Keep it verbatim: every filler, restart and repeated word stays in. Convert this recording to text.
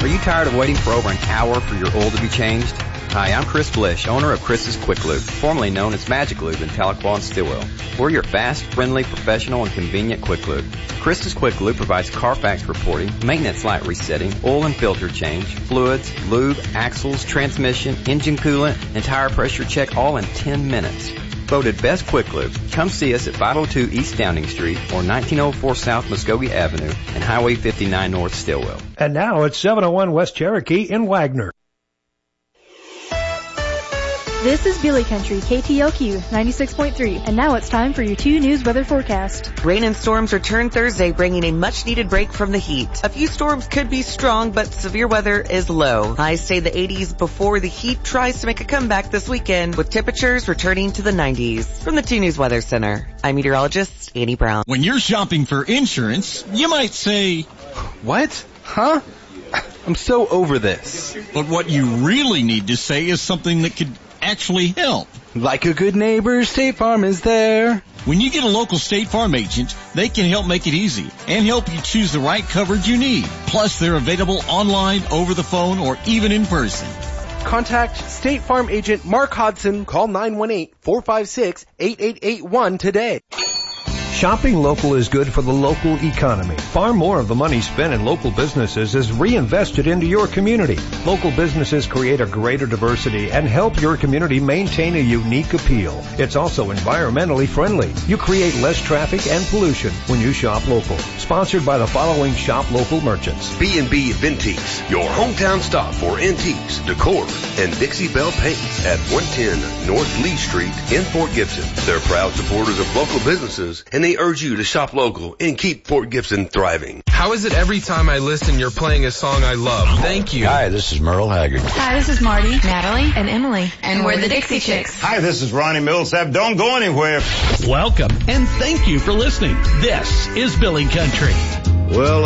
Are you tired of waiting for over an hour for your oil to be changed? Hi, I'm Chris Blish, owner of Chris's Quick Lube, formerly known as Magic Lube in Tahlequah and Stillwell. We're your fast, friendly, professional, and convenient Quick Lube. Chris's Quick Lube provides Carfax reporting, maintenance light resetting, oil and filter change, fluids, lube, axles, transmission, engine coolant, and tire pressure check all in ten minutes. Voted Best Quick Lube. Come see us at five oh two East Downing Street or nineteen oh four South Muskogee Avenue and Highway fifty-nine North Stillwell. And now it's seven oh one West Cherokee in Wagner. This is Billy Country, K T L Q ninety-six point three, and now it's time for your two news weather forecast. Rain and storms return Thursday, bringing a much-needed break from the heat. A few storms could be strong, but severe weather is low. Highs stay the eighties before the heat tries to make a comeback this weekend, with temperatures returning to the nineties. From the two News Weather Center, I'm meteorologist Annie Brown. When you're shopping for insurance, you might say, "What? Huh? I'm so over this." But what you really need to say is something that could actually help. Like a good neighbor, State Farm is there. When you get a local State Farm agent, they can help make it easy and help you choose the right coverage you need. Plus, they're available online, over the phone, or even in person. Contact State Farm agent Mark Hodson. Call nine one eight, four five six, eight eight eight one today. Shopping local is good for the local economy. Far more of the money spent in local businesses is reinvested into your community. Local businesses create a greater diversity and help your community maintain a unique appeal. It's also environmentally friendly. You create less traffic and pollution when you shop local. Sponsored by the following shop local merchants. B and B Vintiques, your hometown stop for antiques, decor, and Dixie Belle paints at one ten North Lee Street in Fort Gibson. They're proud supporters of local businesses, and they urge you to shop local and keep Fort Gibson thriving. How is it every time I listen you're playing a song I love? Thank you. Hi, this is Merle Haggard. Hi, this is Marty, Natalie, and Emily. And we're the Dixie Chicks. Hi, this is Ronnie Millsap. Don't go anywhere. Welcome, and thank you for listening. This is Billy Country. Well,